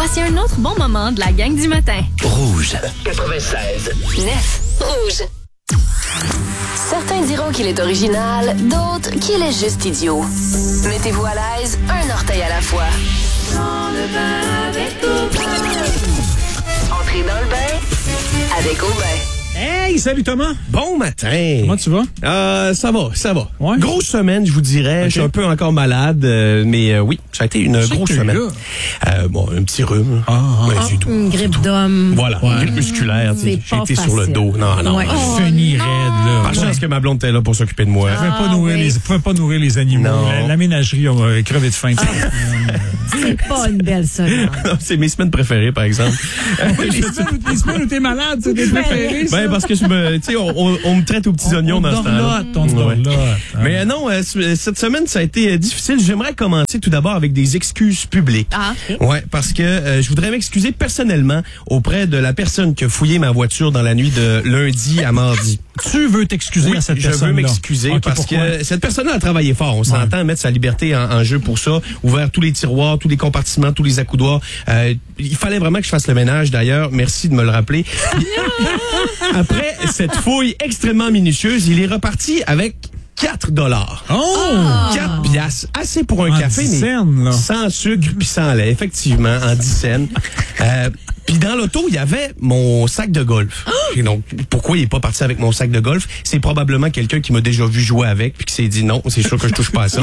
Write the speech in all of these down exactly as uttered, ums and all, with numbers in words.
Voici un autre bon moment de la gang du matin. Rouge quatre-vingt-seize neuf. Rouge. Certains diront qu'il est original, d'autres qu'il est juste idiot. Mettez-vous à l'aise, un orteil à la fois. Dans le bain avec Aubin. Entrez dans le bain avec Aubin. Hey, salut Thomas. Bon matin. Comment tu vas? Euh, ça va, ça va. Ouais. Grosse semaine, je vous dirais. Okay. Je suis un peu encore malade, euh, mais euh, oui, ça a été une grosse semaine. Euh, bon, un petit rhume. Ah, ah, ouais, ah. c'est tout. Une grippe d'homme. Voilà, Ouais. une grippe musculaire. C'est J'ai pas été sur le facile. dos. Non, non. Ouais. non. Oh, Feni non. raide, là. Par chance Ouais. que ma blonde était là pour s'occuper de moi. Elle pouvait pas, Ah, nourrir oui. les, pouvait pas nourrir les animaux. Non. La, la ménagerie a euh, crevé de faim. C'est pas une belle semaine. C'est mes semaines préférées, par exemple. les, semaines, où- les semaines où t'es malade, c'est tes préférés, ça? Ben, parce que je me, tu sais, on, on, on me traite aux petits oignons dans ce temps-là. On Ouais. dorlote. Mais euh, non, euh, cette semaine, ça a été euh, difficile. J'aimerais commencer tout d'abord avec des excuses publiques. Ah, OK. Ouais, parce que euh, je voudrais m'excuser personnellement auprès de la personne qui a fouillé ma voiture dans la nuit de lundi à mardi. Tu veux t'excuser Oui, à cette je personne-là? veux m'excuser Ok, parce pourquoi? que cette personne-là a travaillé fort. On s'entend mettre sa liberté en, en jeu pour ça, ouvert tous les tiroirs, tous les compartiments, tous les accoudoirs. Euh, il fallait vraiment que je fasse le ménage. D'ailleurs, merci de me le rappeler. Après cette fouille extrêmement minutieuse, il est reparti avec quatre dollars. Oh! quatre piastres. Assez pour un En café, mais dizaines, là. sans sucre puis sans lait. Effectivement, en dix cents. Euh, Puis dans l'auto, il y avait mon sac de golf. Et donc, pourquoi il est pas parti avec mon sac de golf? C'est probablement quelqu'un qui m'a déjà vu jouer avec puis qui s'est dit non, c'est sûr que je touche pas à ça.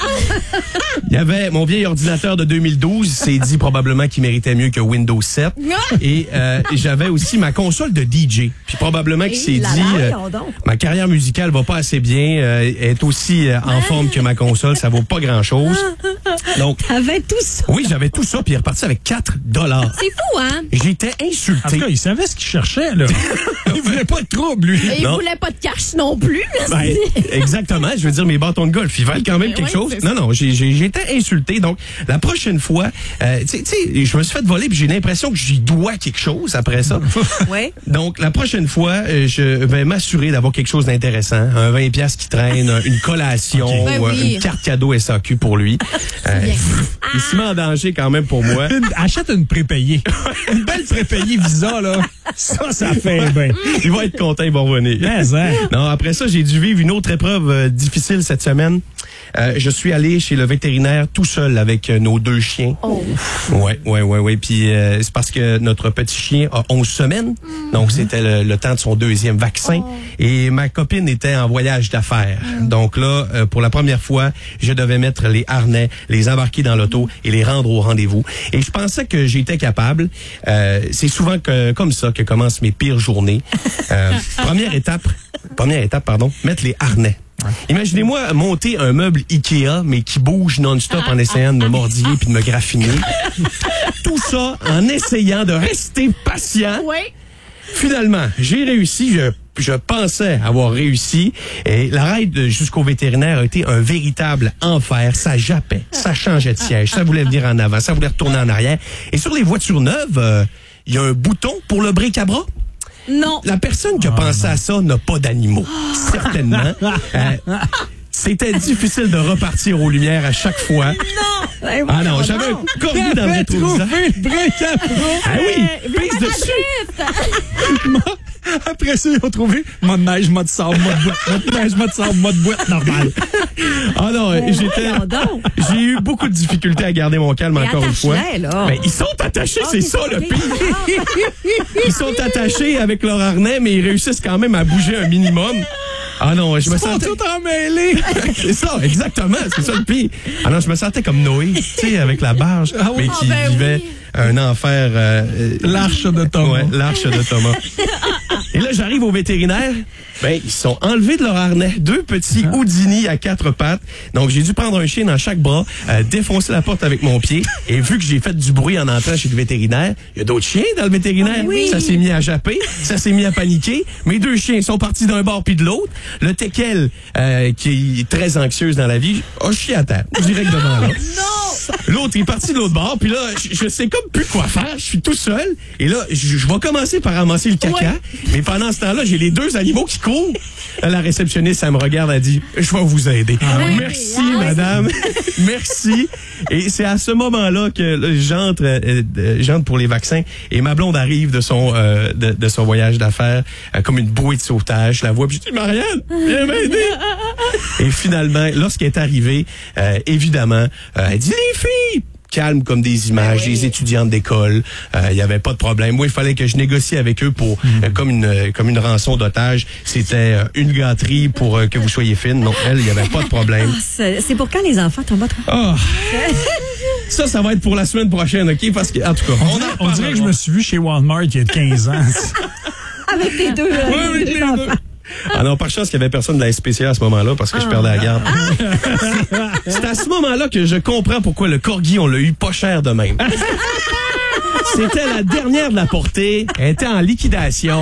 Il y avait mon vieil ordinateur de deux mille douze. Il s'est dit probablement qu'il méritait mieux que Windows sept. Et euh, j'avais aussi ma console de D J. Puis probablement qu'il s'est Et là dit là, euh, voyons donc. ma carrière musicale va pas assez bien, euh, est aussi euh, en forme que ma console, ça vaut pas grand-chose. Donc, T'avais tout ça. oui, j'avais tout ça, puis il est reparti avec quatre dollars. C'est fou, hein? J'étais En tout insulté. cas, il savait ce qu'il cherchait, là. Il voulait pas de trouble, lui. Et il Non. voulait pas de cash non plus. Ben, exactement. Je veux dire, mes bâtons de golf, ils valent quand même Ben quelque oui, chose. c'est Non, non, j'ai, j'ai, j'étais insulté. Donc, la prochaine fois, euh, tu sais, tu sais, je me suis fait voler, puis j'ai l'impression que j'y dois quelque chose après ça. Ouais. Donc, la prochaine fois, euh, je vais m'assurer d'avoir quelque chose d'intéressant. Un vingt piastres qui traîne, une collation, Okay. Ben ou euh, oui. une carte cadeau S A Q pour lui. Euh, bien. il se met en danger quand même pour moi. Une- achète une prépayée. Une belle prépayée Visa, là. Ça, ça fait bien. Il va être content, il va revenir. Mais, hein? Non, après ça, j'ai dû vivre une autre épreuve euh, difficile cette semaine. Euh, je suis allé chez le vétérinaire tout seul avec euh, nos deux chiens. Oh. Ouais, ouais, ouais, ouais. Puis euh, c'est parce que notre petit chien a onze semaines, donc c'était le, le temps de son deuxième vaccin. Et ma copine était en voyage d'affaires. Donc là, euh, pour la première fois, je devais mettre les harnais, les embarquer dans l'auto et les rendre au rendez-vous. Et je pensais que j'étais capable. Euh, c'est souvent que, comme ça que commencent mes pires journées. Euh, première étape, première étape, pardon, mettre les harnais. Imaginez-moi monter un meuble Ikea, mais qui bouge non-stop en essayant de me mordiller puis de me graffiner. Tout ça en essayant de rester patient. Ouais. Finalement, j'ai réussi. Je, je pensais avoir réussi. Et la ride jusqu'au vétérinaire a été un véritable enfer. Ça jappait, ça changeait de siège, ça voulait venir en avant, ça voulait retourner en arrière. Et sur les voitures neuves, euh, il y a un bouton pour le bric-à-bras. Non. La personne qui a pensé à ça n'a pas d'animaux, certainement. Euh, C'était difficile de repartir aux lumières à chaque fois. Non. Ah non, j'avais un cornu dans le J'avais rétroviseur. trouvé le bric-à-bras. Ah oui, Euh, prise dessus. Après ça, ils ont trouvé mode neige, mode sable, mode boîte. Mode neige, mode sable, mode boîte normale. Ah non, Ben j'étais, voyons donc. j'ai eu beaucoup de difficultés à garder mon calme Mais encore une fois. attache-les, là. Mais ils sont attachés, c'est ça le ok. pire. Ils sont attachés avec leur harnais, mais ils réussissent quand même à bouger un minimum. Ah non, je me Ils sont sentais... tous emmêlés. C'est ça, exactement, c'est ça le pire. Ah non, je me sentais comme Noé, tu sais, avec la barge, Ah oui. mais qui Ah ben vivait oui. un enfer... euh, euh, L'arche de Thomas. Ouais, l'arche de Thomas. Et là, j'arrive au vétérinaire. Ben, ils sont enlevés de leur harnais. Deux petits Houdini à quatre pattes. Donc, j'ai dû prendre un chien dans chaque bras, euh, défoncer la porte avec mon pied. Et vu que j'ai fait du bruit en entrant chez le vétérinaire, il y a d'autres chiens dans le vétérinaire. Oui. Ça s'est mis à japper. Ça s'est mis à paniquer. Mes deux chiens sont partis d'un bord puis de l'autre. Le teckel, euh, qui est très anxieuse dans la vie, a chié à terre. Direct devant là. L'autre est parti de l'autre bord, puis là, je, je sais comme plus quoi faire. Je suis tout seul. Et là, je, je vais commencer par ramasser le caca. Ouais. Mais pendant ce temps-là, j'ai les deux animaux qui cours. La réceptionniste, elle me regarde, elle dit, je vais vous aider. Ah, oui. Merci, ah, madame. Merci. Et c'est à ce moment-là que là, j'entre, euh, j'entre pour les vaccins et ma blonde arrive de son, euh, de, de son voyage d'affaires euh, comme une bouée de sauvetage. Je la vois, puis je dis, Marianne, viens m'aider. Et finalement, lorsqu'elle est arrivée, euh, évidemment, euh, elle dit, les filles, calme comme des images, oui. des étudiantes d'école, il euh, y avait pas de problème. Moi, il fallait que je négocie avec eux pour mmh. euh, comme une euh, comme une rançon d'otage. C'était euh, une gâterie pour euh, que vous soyez fine. Donc elle, il y avait pas de problème. Oh, c'est, c'est pour quand les enfants tombent à oh. Ça, ça va être pour la semaine prochaine, ok? Parce que en tout cas, on, on, dirait, on dirait que je me suis vu chez Walmart il y a quinze ans. Avec tes deux, euh, oui, avec les enfants. deux. Ah non, par chance qu'il y avait personne de la S P C A à ce moment-là parce que ah. je perdais la garde. Ah. C'est à ce moment-là que je comprends pourquoi le corgi, on l'a eu pas cher de même. C'était la dernière de la portée. Elle était en liquidation.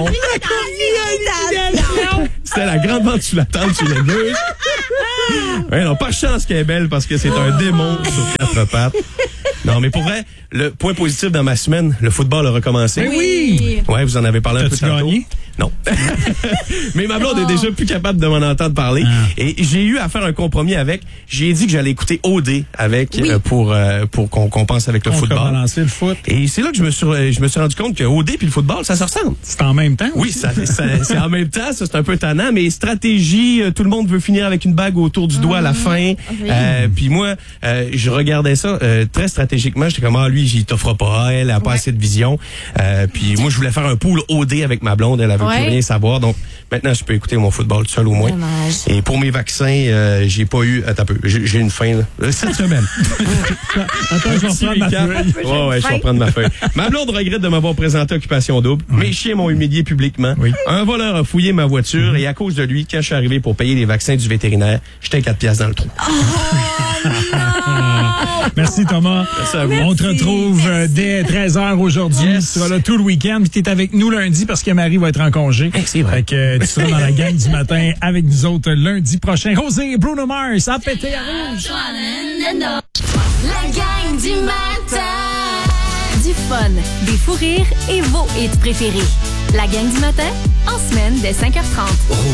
liquidation. C'était la grande vente sous la tente sur les deux. Ouais, non, pas de chance qu'elle est belle parce que c'est un démon sur quatre pattes. Non, mais pour vrai, le point positif dans ma semaine, le football a recommencé. Mais oui! Ouais, vous en avez parlé un peu tantôt. Gagné? Non. Mais ma blonde oh. est déjà plus capable de m'en entendre parler. Ah. Et j'ai eu à faire un compromis avec. J'ai dit que j'allais écouter O D avec oui. euh, pour euh, pour qu'on compense avec le on football. Lancer le foot. Et c'est là que je me suis je me suis rendu compte que O D puis le football, ça se ressemble. C'est en même temps. Oui, ça, ça c'est en même temps. Ça c'est un peu tannant, mais stratégie. Euh, tout le monde veut finir avec une bague autour du doigt mmh. à la fin. Oui. Euh, puis moi, euh, je regardais ça euh, très stratégiquement. J'étais comme ah lui, j'y t'offre pas. Elle a pas ouais. assez de vision. Euh, puis moi, je voulais faire un pool O D avec ma blonde. Elle avait ouais. plus rien savoir. Donc maintenant, je peux écouter mon football tout seul au moins. Dommage. Et pour mes vaccins, euh, j'ai pas eu. Attends un peu. J'ai, j'ai une fin là. Cette semaine. Attends, je vais reprendre ma feuille. Ouais, ouais, je vais reprendre ma feuille. Ma blonde regrette de m'avoir présenté Occupation Double. Oui. Mes chiens m'ont humilié publiquement. Oui. Un voleur a fouillé ma voiture mmh. et à cause de lui, quand je suis arrivé pour payer les vaccins du vétérinaire, j'étais quatre piastres dans le trou. Oh, Merci Thomas. Merci à vous. On te retrouve Merci. dès treize heures aujourd'hui. Yes. Tu seras là tout le week-end. Puis tu es avec nous lundi parce que Marie va être en congé. C'est vrai. Fait que tu seras dans la gang du matin avec nous autres lundi prochain. Rosé et Bruno Mars, à péter à rouge. La gang du matin. Du fun, des fous rires et vos hits préférés. La gang du matin, en semaine dès cinq heures trente.